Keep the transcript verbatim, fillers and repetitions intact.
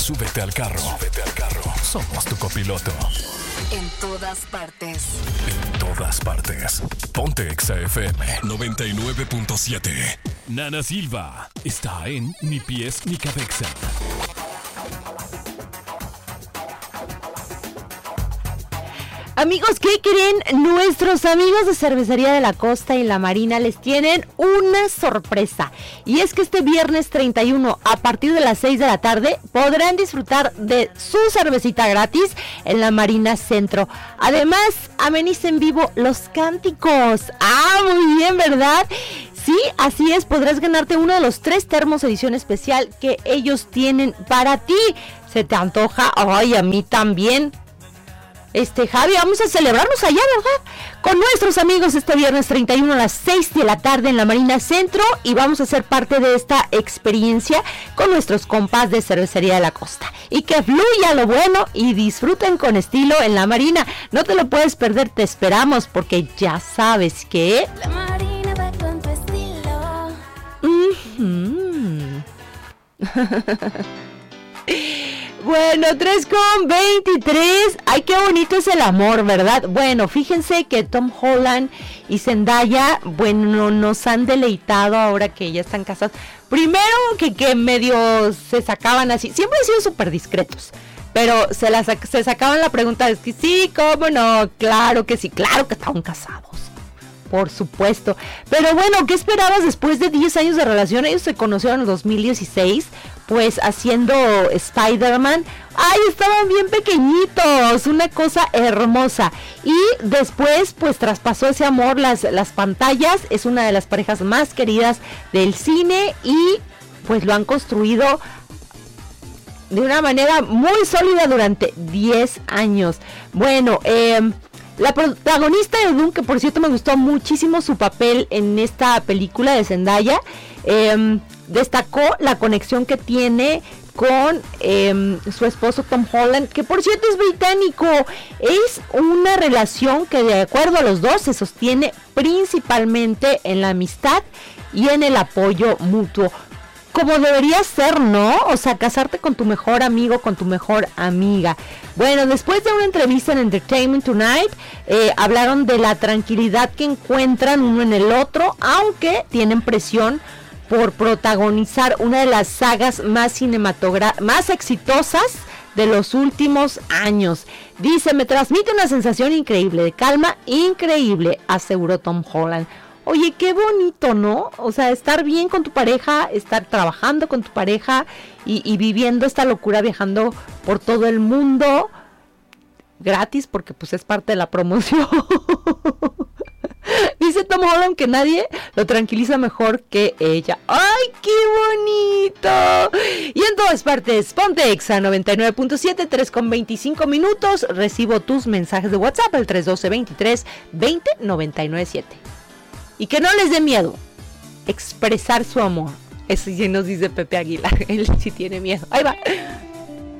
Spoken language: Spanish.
Súbete al carro. Súbete al carro. Somos tu copiloto. En todas partes. En todas partes. Ponte Exa F M noventa y nueve punto siete. Nana Silva está en Ni Pies Ni Cabeza. Amigos, ¿qué creen? Nuestros amigos de Cervecería de la Costa y La Marina les tienen una sorpresa. Y es que este viernes treinta y uno, a partir de las seis de la tarde, podrán disfrutar de su cervecita gratis en La Marina Centro. Además, ameniza en vivo los cánticos. ¡Ah, muy bien!, ¿verdad? Sí, así es, podrás ganarte uno de los tres termos edición especial que ellos tienen para ti. ¿Se te antoja? ¡Ay, a mí también! Este, Javi, vamos a celebrarnos allá, ¿verdad? Con nuestros amigos este viernes treinta y uno a las seis de la tarde en la Marina Centro, y vamos a ser parte de esta experiencia con nuestros compas de Cervecería de la Costa. Y que fluya lo bueno y disfruten con estilo en la Marina. No te lo puedes perder, te esperamos, porque ya sabes que... La Marina va con tu estilo. Mm-hmm. Bueno, tres con veintitrés. Ay, qué bonito es el amor, ¿verdad? Bueno, fíjense que Tom Holland y Zendaya, bueno, nos han deleitado ahora que ya están casados. Primero que, que medio se sacaban así, siempre han sido súper discretos, pero se, las, se sacaban la pregunta de que sí, cómo no, claro que sí, claro que estaban casados. Por supuesto. Pero bueno, ¿qué esperabas después de diez años de relación? Ellos se conocieron en el dos mil dieciséis, pues haciendo Spider-Man. ¡Ay, estaban bien pequeñitos! Una cosa hermosa. Y después, pues traspasó ese amor las, las pantallas. Es una de las parejas más queridas del cine y pues lo han construido de una manera muy sólida durante diez años. Bueno, eh... la protagonista de Dune, que por cierto me gustó muchísimo su papel en esta película de Zendaya, eh, destacó la conexión que tiene con eh, su esposo Tom Holland, que por cierto es británico. Es una relación que, de acuerdo a los dos, se sostiene principalmente en la amistad y en el apoyo mutuo. Como debería ser, ¿no? O sea, casarte con tu mejor amigo, con tu mejor amiga. Bueno, después de una entrevista en Entertainment Tonight, eh, hablaron de la tranquilidad que encuentran uno en el otro, aunque tienen presión por protagonizar una de las sagas más cinematogra- más exitosas de los últimos años. Dice, me transmite una sensación increíble de calma, increíble, aseguró Tom Holland. Oye, qué bonito, ¿no? O sea, estar bien con tu pareja, estar trabajando con tu pareja y, y viviendo esta locura, viajando por todo el mundo gratis, porque pues es parte de la promoción. Dice Tom Holland que nadie lo tranquiliza mejor que ella. ¡Ay, qué bonito! Y en todas partes, ponte Exa noventa y nueve punto siete, tres con veinticinco minutos. Recibo tus mensajes de WhatsApp al tres uno dos, veintitrés, veinte, noventa y nueve siete. Y que no les dé miedo expresar su amor. Eso sí nos dice Pepe Aguilar. Él sí tiene miedo. Ahí va.